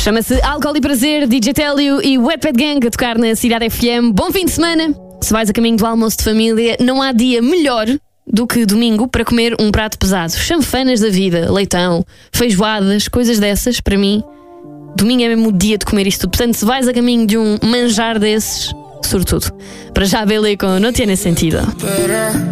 Chama-se Álcool e Prazer, DJ Télio e Wetpad Gang a tocar na Cidade FM. Bom fim de semana! Se vais a caminho do almoço de família, não há dia melhor do que domingo para comer um prato pesado. Chanfanas da vida, leitão, feijoadas, coisas dessas. Para mim, domingo é mesmo o dia de comer isto tudo. Portanto, se vais a caminho de um manjar desses, sobretudo, para já bele com Não Tiene Sentido.